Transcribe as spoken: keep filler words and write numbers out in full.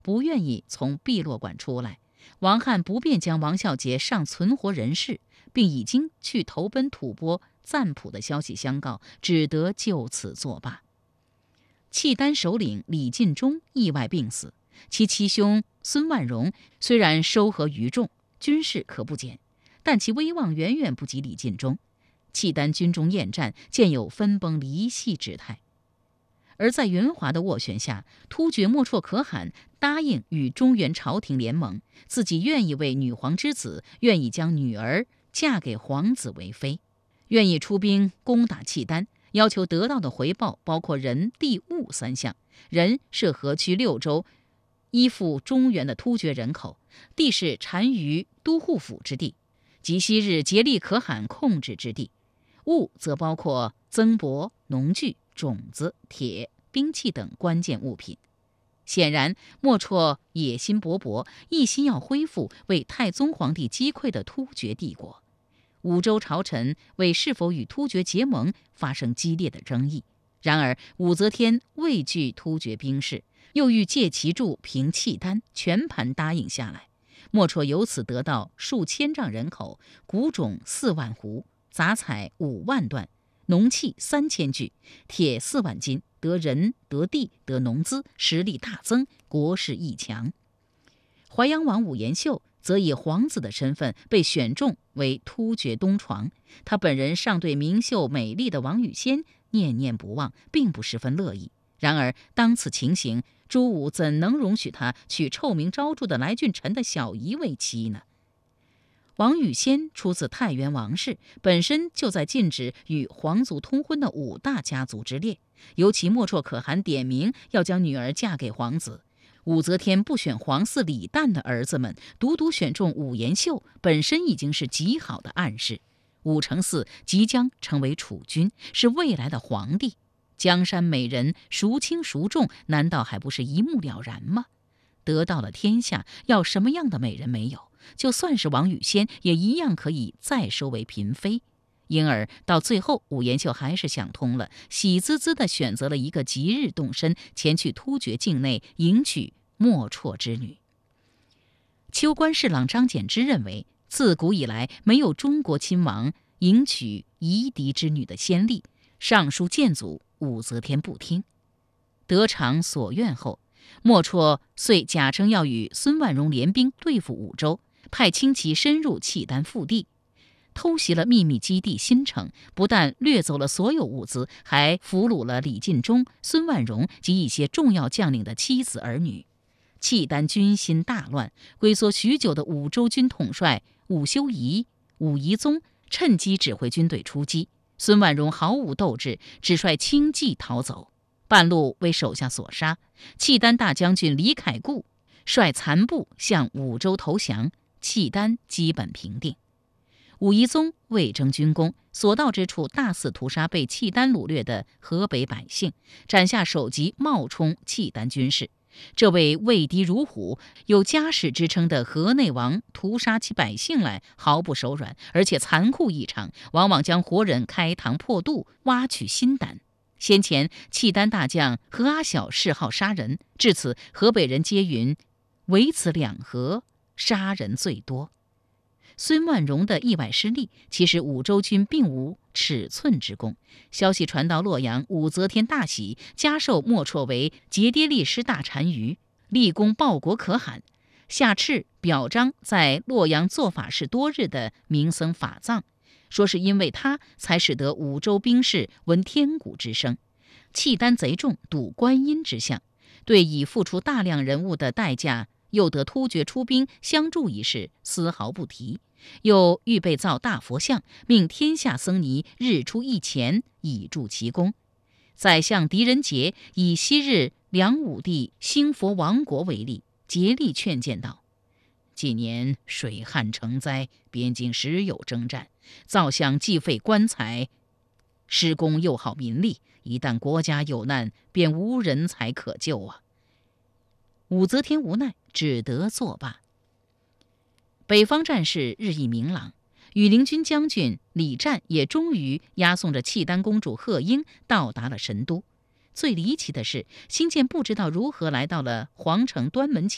不愿意从碧落馆出来，王翰不便将王孝杰尚存活人世，并已经去投奔吐蕃赞普的消息相告，只得就此作罢。契丹首领李尽忠意外病死，其七兄孙万荣虽然收合于众，军事可不减，但其威望远远不及李尽忠。契丹军中厌战，渐有分崩离析之态。而在元华的斡旋下，突厥莫绰可汗答应与中原朝廷联盟，自己愿意为女皇之子，愿意将女儿嫁给皇子为妃，愿意出兵攻打契丹，要求得到的回报包括人、地、物三项。人是河曲六州依附中原的突厥人口，地是单于都护府之地，即昔日竭力可汗控制之地。物则包括增帛、农具、种子、铁、兵器等关键物品。显然，莫绰野心勃勃，一心要恢复为太宗皇帝击溃的突厥帝国。五州朝臣为是否与突厥结盟发生激烈的争议。然而，武则天畏惧突厥兵势，又欲借其助平契丹，全盘答应下来。莫绰由此得到数千丈人口，谷种四万斛，杂采五万段，农器三千具，铁四万斤，得人得地得农资，实力大增，国势亦强。淮阳王武延秀则以皇子的身份被选中为突厥东床，他本人尚对明秀美丽的王语仙念念不忘，并不十分乐意。然而当此情形，朱武怎能容许他娶臭名昭著的来俊臣的小姨为妻呢？王语仙出自太原王氏，本身就在禁止与皇族通婚的五大家族之列，尤其莫绰可汗点名要将女儿嫁给皇子。武则天不选皇嗣李旦的儿子们，独独选中武延秀，本身已经是极好的暗示。武承嗣即将成为储君，是未来的皇帝。江山美人孰轻孰重，难道还不是一目了然吗？得到了天下，要什么样的美人没有？就算是王语仙，也一样可以再收为嫔妃。因而到最后，武延秀还是想通了，喜滋滋地选择了一个吉日动身，前去突厥境内迎娶莫绰之女。秋官侍郎张柬之认为，自古以来没有中国亲王迎娶夷狄之女的先例，上书谏阻，武则天不听。得偿所愿后，莫绰遂假称要与孙万荣联兵对付武州，派轻骑深入契丹腹地，偷袭了秘密基地新城，不但掠走了所有物资，还俘虏了李尽忠、孙万荣及一些重要将领的妻子儿女。契丹军心大乱，龟缩许久的武州军统帅武修仪、武夷宗趁机指挥军队出击，孙万荣毫无斗志，只率轻骑逃走，半路为手下所杀。契丹大将军李凯固率残部向武州投降，契丹基本平定。武夷宗为征军功，所到之处大肆屠杀被契丹掳掠的河北百姓，斩下首级冒充契丹军士。这位畏敌如虎、有家史之称的河内王屠杀起百姓来毫不手软，而且残酷异常，往往将活人开膛破肚，挖取心胆。先前契丹大将何阿晓嗜好杀人，至此河北人皆云唯此两河杀人最多。孙万荣的意外失利，其实武州军并无尺寸之功。消息传到洛阳，武则天大喜，加授莫绰为节跌力师大单于，立功报国可汗，下敕表彰在洛阳做法事多日的名僧法藏，说是因为他才使得武州兵士闻天鼓之声。契丹贼众睹观音之相，对已付出大量人物的代价，又得突厥出兵相助一事丝毫不提，又预备造大佛像，命天下僧尼日出一钱以助其功。宰相狄仁杰以昔日梁武帝兴佛王国为例，竭力劝谏道：近年水旱成灾，边境时有征战，造像既费官财，施工又耗民力，一旦国家有难，便无人才可救啊！武则天无奈，只得作罢。北方战事日益明朗，羽林军将军李湛也终于押送着契丹公主贺英到达了神都。最离奇的是，兴建不知道如何来到了皇城端门前。